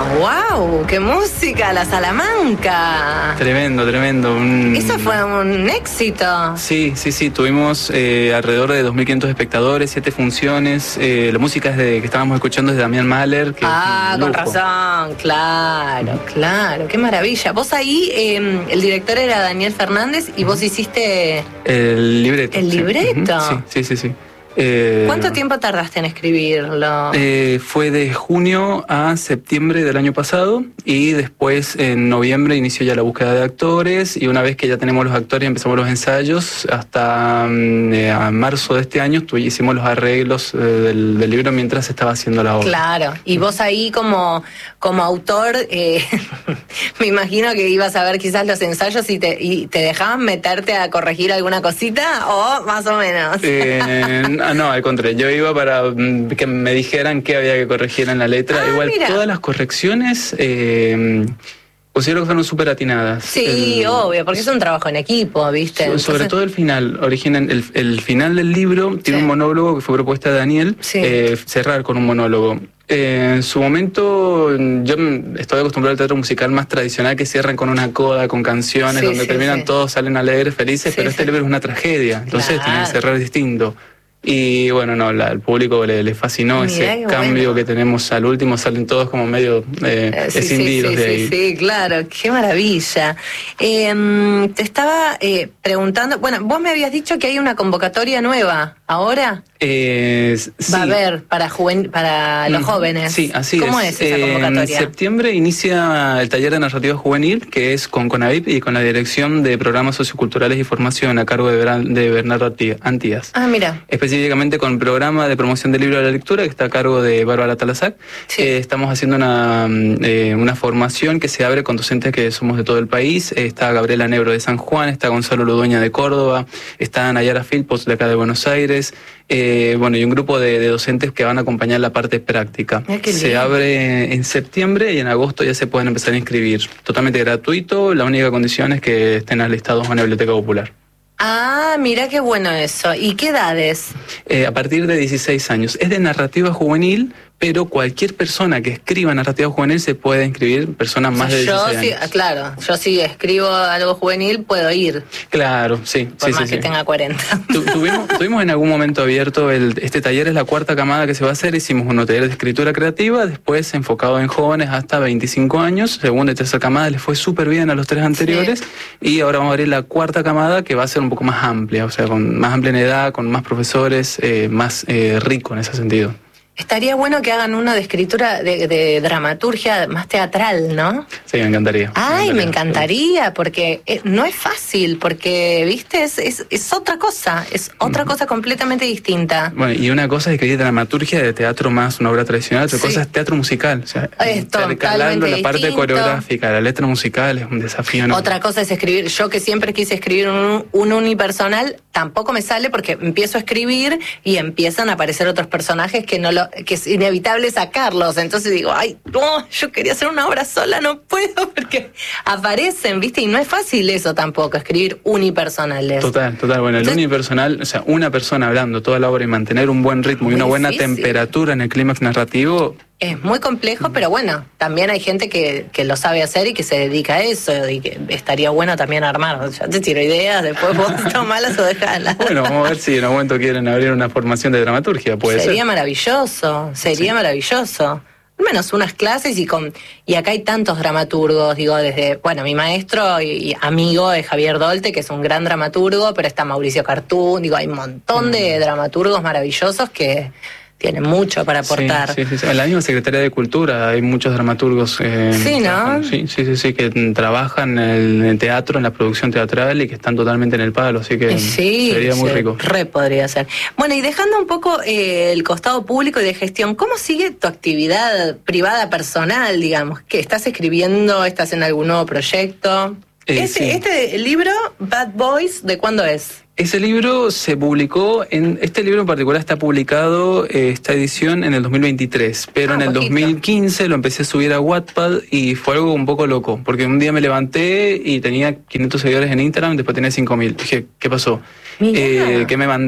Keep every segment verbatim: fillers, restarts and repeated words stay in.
¡Wow! ¡Qué música! La Salamanca. Tremendo, tremendo. Un... Eso fue un éxito. Sí, sí, sí. Tuvimos eh, alrededor de dos mil quinientos espectadores, siete funciones. Eh, la música es de, que estábamos escuchando es de Damián Mahler. Que ah, con razón. Claro, claro. ¡Qué maravilla! Vos ahí, eh, el director era Daniel Fernández y vos hiciste... El libreto. ¿El libreto? Sí, sí, sí, sí. Eh, ¿Cuánto tiempo tardaste en escribirlo? Eh, fue de junio a septiembre del año pasado y después en noviembre inició ya la búsqueda de actores y una vez que ya tenemos los actores empezamos los ensayos hasta eh, a marzo de este año tu, hicimos los arreglos eh, del, del libro mientras se estaba haciendo la obra. Claro, y vos ahí como, como autor eh, me imagino que ibas a ver quizás los ensayos y te, y te dejaban meterte a corregir alguna cosita o más o menos. Eh, Ah, no, al contrario, yo iba para mm, que me dijeran qué había que corregir en la letra. Ah, Igual mira. todas las correcciones eh, considero que fueron súper atinadas. Sí, el, obvio, porque es un trabajo en equipo, ¿viste? So, Entonces... Sobre todo el final, originan el, el final del libro tiene sí. un monólogo que fue propuesta de Daniel, sí. eh, cerrar con un monólogo. Eh, en su momento yo estoy acostumbrado al teatro musical más tradicional que cierran con una coda, con canciones, sí, donde sí, terminan sí. todos, salen alegres, felices, sí, pero sí. este libro es una tragedia, entonces claro. tiene que cerrar distinto. Y bueno, no, la, al público le, le fascinó Mirá ese cambio bueno. que tenemos al último, salen todos como medio eh, eh, sí, escindidos sí, sí, de ahí. Sí, sí, claro, qué maravilla. Eh, te estaba eh, preguntando, bueno, vos me habías dicho que hay una convocatoria nueva, ¿ahora? Eh, sí. Va a haber para juven, para los jóvenes. Sí, así ¿Cómo es. es esa convocatoria? En septiembre inicia el taller de narrativa juvenil, que es con CONAVIP y con la Dirección de Programas Socioculturales y Formación a cargo de, Bran, de Bernardo Antías. Ah, mira. Específicamente con el programa de promoción del libro de la lectura, que está a cargo de Bárbara Talasac. Sí. Eh, estamos haciendo una, eh, una formación que se abre con docentes que somos de todo el país. Eh, está Gabriela Nebro de San Juan, está Gonzalo Ludueña de Córdoba, está Nayara Filpos de acá de Buenos Aires. Eh, bueno, y un grupo de, de docentes que van a acompañar la parte práctica. Ah, qué se lindo. abre en septiembre y en agosto ya se pueden empezar a inscribir. Totalmente gratuito, la única condición es que estén alistados en la Biblioteca Popular. Ah, mira qué bueno eso. ¿Y qué edades? Eh, a partir de dieciséis años. Es de narrativa juvenil, pero cualquier persona que escriba narrativa juvenil se puede inscribir, personas más de yo dieciséis sí, años. claro, yo si escribo algo juvenil puedo ir, Claro, sí. por sí, más sí, que sí. tenga cuarenta. Tu, tuvimos, tuvimos en algún momento abierto el, este taller, es la cuarta camada que se va a hacer. Hicimos un taller de escritura creativa, después enfocado en jóvenes hasta veinticinco años. Segunda y tercera camada les fue súper bien a los tres anteriores. Sí. Y ahora vamos a abrir la cuarta camada que va a ser un poco más amplia, o sea, con más amplia en edad, con más profesores, eh, más eh, rico en ese sentido. Estaría bueno que hagan uno de escritura, de, de dramaturgia más teatral, ¿no? Sí, me encantaría. Ay, me encantaría, encantaría, porque eh, no es fácil, porque, viste, es, es, es otra cosa, es otra uh-huh. cosa completamente distinta. Bueno, y una cosa es que hay dramaturgia de teatro más una obra tradicional, otra sí. cosa es teatro musical. O sea, intercalando la parte distinto. coreográfica, la letra musical es un desafío. ¿No? Otra cosa es escribir, yo que siempre quise escribir un, un unipersonal, tampoco me sale porque empiezo a escribir y empiezan a aparecer otros personajes que no lo que es inevitable sacarlos, entonces digo, ay, no, yo quería hacer una obra sola, no puedo, porque aparecen, ¿viste? Y no es fácil eso tampoco, escribir unipersonales. Total, total, bueno, el entonces, unipersonal, o sea, una persona hablando toda la obra y mantener un buen ritmo y una buena difícil. temperatura en el clímax narrativo... Es muy complejo, pero bueno, también hay gente que, que lo sabe hacer y que se dedica a eso, y que estaría bueno también armar. Ya te tiro ideas, después vos tomalas o dejalas. Bueno, vamos a ver si en algún momento quieren abrir una formación de dramaturgia, puede Sería ser. maravilloso, sería sí. maravilloso. Al menos unas clases y con y acá hay tantos dramaturgos, digo, desde, bueno, mi maestro y, y amigo es Javier Dolte, que es un gran dramaturgo, pero está Mauricio Cartún, digo, hay un montón mm. de dramaturgos maravillosos que... tienen mucho para aportar. Sí, sí, sí. En la misma Secretaría de Cultura hay muchos dramaturgos eh, sí, ¿no? Sí, sí, sí, sí, que trabajan en el teatro, en la producción teatral y que están totalmente en el palo, así que sí, sería muy sí, rico. Re podría ser. Bueno, y dejando un poco eh, el costado público y de gestión, ¿cómo sigue tu actividad privada personal, digamos? ¿Que estás escribiendo? ¿Estás en algún nuevo proyecto? Eh, este, sí. este libro, Bad Boys, ¿de cuándo es? Ese libro se publicó, en este libro en particular está publicado, eh, esta edición en el dos mil veintitrés, pero ah, en el poquito. dos mil quince lo empecé a subir a Wattpad y fue algo un poco loco, porque un día me levanté y tenía quinientos seguidores en Instagram, después tenía cinco mil. Dije, ¿qué pasó? Eh, ¿Qué me mandé?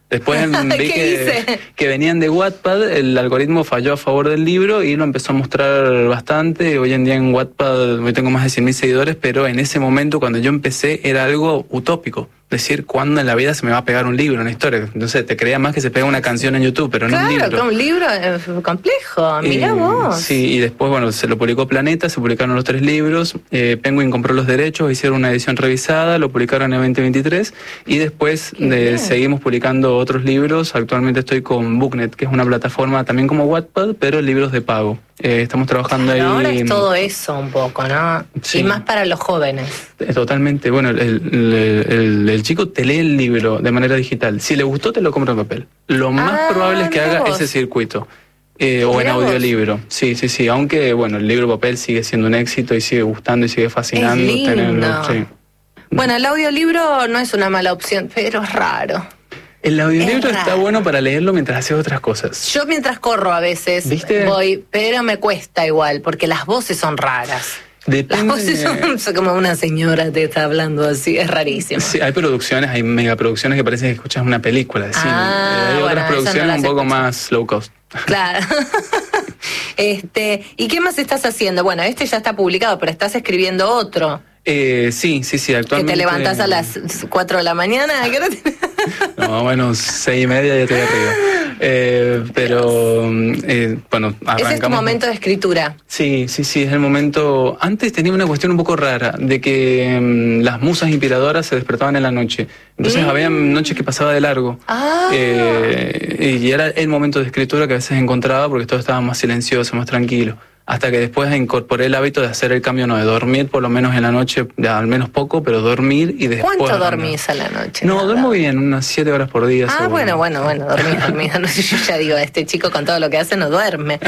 Después vi ¿Qué que, hice? que venían de Wattpad, el algoritmo falló a favor del libro y lo empezó a mostrar bastante. Hoy en día en Wattpad hoy tengo más de cien mil seguidores, pero en ese momento cuando yo empecé era algo utópico. Decir, ¿cuándo en la vida se me va a pegar un libro, una historia? Entonces te creía más que se pega una canción en YouTube, pero no un libro. Claro, un libro eh, complejo, mirá y, vos. Sí, y después, bueno, se lo publicó Planeta, se publicaron los tres libros, eh, Penguin compró los derechos, hicieron una edición revisada, lo publicaron en veinte veintitrés, y después de, seguimos publicando otros libros. Actualmente estoy con Booknet, que es una plataforma también como Wattpad, pero libros de pago. Eh, estamos trabajando claro, ahí. Ahora es todo eso un poco, ¿no? Sí. Y más para los jóvenes. Totalmente. Bueno, el, el, el, el chico te lee el libro de manera digital. Si le gustó, te lo compra en papel. Lo más ah, probable es que haga vos. ese circuito. Eh, o en audiolibro. Sí, sí, sí. Aunque, bueno, el libro papel sigue siendo un éxito y sigue gustando y sigue fascinando. Es lindo. Tenerlo, sí. Bueno, el audiolibro no es una mala opción, pero es raro. El audiolibro está bueno para leerlo mientras haces otras cosas. Yo mientras corro a veces ¿Viste? voy, pero me cuesta igual, porque las voces son raras. Depende. Las voces son, son como una señora te está hablando así, es rarísimo. Sí, hay producciones, hay megaproducciones que parece que escuchas una película de cine. Ah, hay bueno, otras producciones no un poco escucho. más low cost. Claro. este, ¿y qué más estás haciendo? Bueno, este ya está publicado, pero estás escribiendo otro. Eh, sí, sí, sí, actualmente. Que te levantás a las cuatro de la mañana. ¿Qué hora te... No, bueno, seis y media ya estoy arriba. Eh, pero, eh, bueno, arrancamos. Ese es tu momento de escritura. Sí, sí, sí, es el momento. Antes tenía una cuestión un poco rara, de que um, las musas inspiradoras se despertaban en la noche. Entonces mm. había noches que pasaba de largo. Ah. Eh, y era el momento de escritura que a veces encontraba porque todo estaba más silencioso, más tranquilo. Hasta que después incorporé el hábito de hacer el cambio, no, de dormir por lo menos en la noche, ya, al menos poco, pero dormir y después... ¿Cuánto dormís a la noche? No, nada? duermo bien, unas siete horas por día. Ah, seguro. bueno, bueno, bueno, dormís, dormís. Yo ya digo, este chico con todo lo que hace no duerme.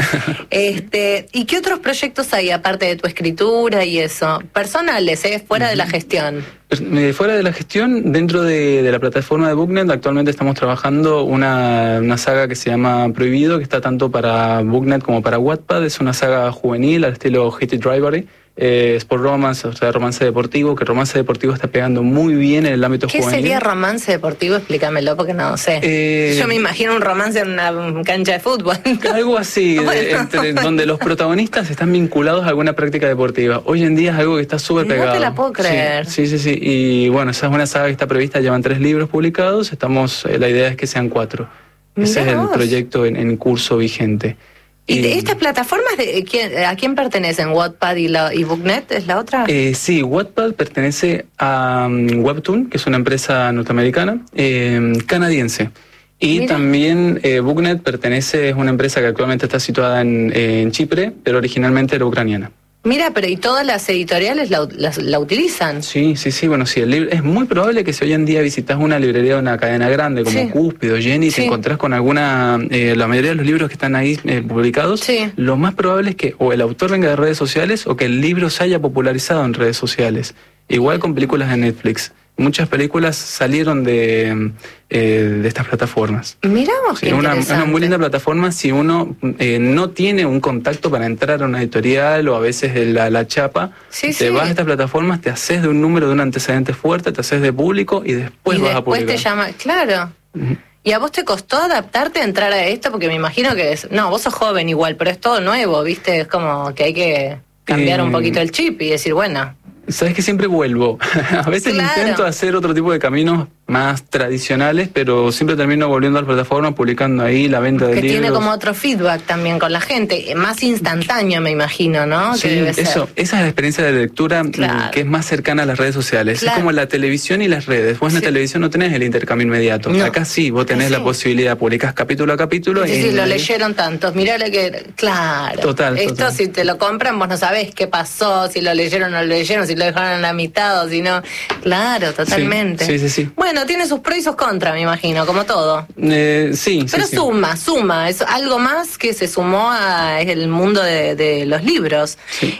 este ¿Y qué otros proyectos hay aparte de tu escritura y eso? Personales, ¿eh? Fuera uh-huh. de la gestión. Fuera de la gestión, dentro de, de la plataforma de Booknet, actualmente estamos trabajando una, una saga que se llama Prohibido, que está tanto para Booknet como para Wattpad. Es una saga juvenil al estilo Hate It Rivalry. Eh, Sport Romance, o sea, romance deportivo, que romance deportivo está pegando muy bien en el ámbito ¿Qué juvenil. ¿Qué sería romance deportivo? Explícamelo porque no sé. Eh, Yo me imagino un romance en una cancha de fútbol. Algo así, bueno. de, entre, donde los protagonistas están vinculados a alguna práctica deportiva. Hoy en día es algo que está súper pegado. No te la puedo creer. Sí, sí, sí, sí. Y bueno, esa es una saga que está prevista, llevan tres libros publicados, estamos, eh, la idea es que sean cuatro. Mirá Ese es vos. el proyecto en, en curso vigente. ¿Y de estas plataformas de quién, a quién pertenecen? ¿Wattpad y, la, y Booknet es la otra? Eh, sí, Wattpad pertenece a um, Webtoon, que es una empresa norteamericana, eh, canadiense. Y Mira. también eh, Booknet pertenece, es una empresa que actualmente está situada en, eh, en Chipre, pero originalmente era ucraniana. Mira, pero ¿y todas las editoriales la, la, la utilizan? Sí, sí, sí, bueno, sí, el libro, es muy probable que si hoy en día visitas una librería de una cadena grande como sí. Cúspide o Jenny, sí. te encontrás con alguna, eh, la mayoría de los libros que están ahí eh, publicados, sí. lo más probable es que o el autor venga de redes sociales o que el libro se haya popularizado en redes sociales. Igual con películas de Netflix. Muchas películas salieron de, eh, de estas plataformas. Miramos, sí, qué una, interesante. una muy linda plataforma si uno eh, no tiene un contacto para entrar a una editorial o a veces la, la chapa. Sí, te sí. vas a estas plataformas, te haces de un número de un antecedente fuerte, te haces de público y después y vas después a publicar. te llama, claro. Uh-huh. ¿Y a vos te costó adaptarte a entrar a esto? Porque me imagino que es, no, vos sos joven igual, pero es todo nuevo, ¿viste? Es como que hay que cambiar eh... un poquito el chip y decir, bueno... Sabes que siempre vuelvo. A veces claro. intento hacer otro tipo de caminos más tradicionales, pero siempre termino volviendo a la plataforma, publicando ahí la venta de que libros. Que tiene como otro feedback también con la gente, más instantáneo me imagino, ¿no? Sí, que debe eso, ser. Esa es la experiencia de lectura claro. que es más cercana a las redes sociales. Claro. Es como la televisión y las redes. Vos sí. en la televisión no tenés el intercambio inmediato. No. Acá sí, vos tenés sí. la posibilidad, publicás capítulo a capítulo. Sí, y sí, lo leyeron tantos, mirá que... Claro. Total, Esto total. Si te lo compran, vos no sabés qué pasó, si lo leyeron o no lo leyeron, si lo dejaron en la mitad o si no... Claro, totalmente. Sí, sí, sí. sí. Bueno, tiene sus pros y sus contra, me imagino, como todo. Eh, sí, Pero sí, suma, sí. suma, es algo más que se sumó al mundo de, de los libros. Sí.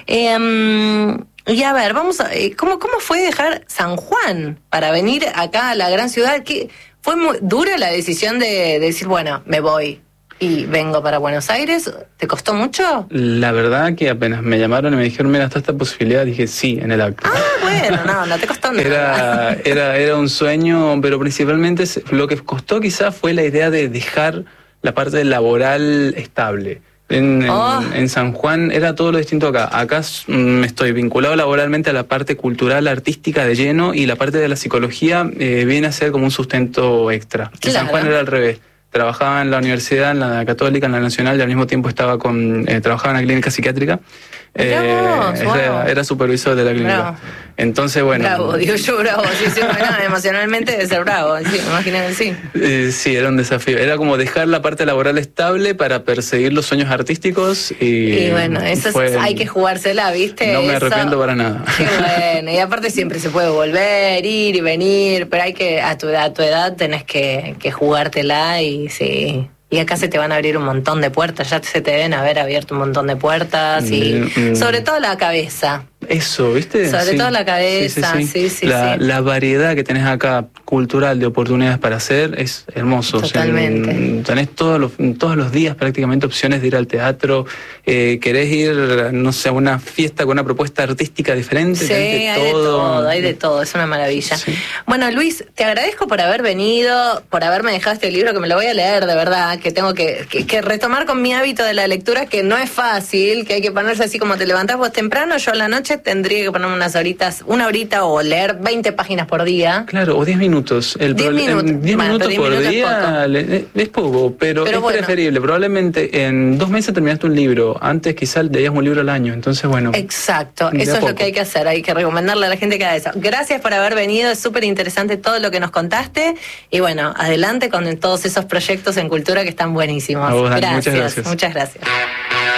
Eh, y a ver, vamos a, ¿cómo, ¿cómo fue dejar San Juan para venir acá a la gran ciudad? ¿Qué, ¿Fue muy dura la decisión de, de decir, bueno, me voy? y vengo para Buenos Aires. ¿Te costó mucho? La verdad que apenas me llamaron y me dijeron, mira, está esta posibilidad, dije sí, en el acto. Ah, bueno, no, no te costó nada. Era, era, era un sueño, pero principalmente lo que costó quizás fue la idea de dejar la parte laboral estable. En, oh. en, en San Juan era todo lo distinto acá. Acá me estoy vinculado laboralmente a la parte cultural, artística de lleno, y la parte de la psicología eh, viene a ser como un sustento extra. Claro. En San Juan era al revés. Trabajaba en la universidad, en la Católica, en la Nacional, y al mismo tiempo estaba con eh, trabajaba en la clínica psiquiátrica. Eh, vos, wow. era, era supervisor de la clínica. Bravo. Entonces, bueno. Bravo, digo yo, bravo. Sí, sí, bueno, emocionalmente debe ser bravo. Sí, me imagino que sí. Eh, sí, era un desafío. Era como dejar la parte laboral estable para perseguir los sueños artísticos. Y, y bueno, eso fue, es, hay que jugársela, ¿viste? No me eso, arrepiento para nada. Qué bueno. Y aparte siempre se puede volver, ir y venir, pero hay que, a tu edad, a tu edad tenés que, que jugártela y sí. Y acá se te van a abrir un montón de puertas, ya se te deben haber abierto un montón de puertas y mm, mm. sobre todo la cabeza. Eso, ¿viste? Sobre sí. todo la cabeza, sí, sí, sí. sí, la, sí. la variedad que tenés acá cultural de oportunidades para hacer es hermoso. Totalmente. O sea, tenés todos los, todos los días prácticamente opciones de ir al teatro, eh, querés ir, no sé, a una fiesta con una propuesta artística diferente. Sí, hay de de todo. todo, hay de todo, es una maravilla. Sí. Bueno, Luis, te agradezco por haber venido, por haberme dejado este libro que me lo voy a leer, de verdad, que tengo que, que, que retomar con mi hábito de la lectura, que no es fácil, que hay que ponerse así como te levantás vos temprano, yo a la noche tendría que ponerme unas horitas, una horita o leer veinte páginas por día. Claro, o diez minutos. El diez minutos, diez bueno, minutos diez por minutos día es le, es poco, pero, pero es bueno. preferible. Probablemente en dos meses terminaste un libro. Antes quizás leías un libro al año. Entonces, bueno. Exacto, eso es poco. lo que hay que hacer, hay que recomendarle a la gente que haga eso. Gracias por haber venido, es súper interesante todo lo que nos contaste. Y bueno, adelante con todos esos proyectos en cultura que están buenísimos. A vos, Dani, gracias, muchas gracias. Muchas gracias.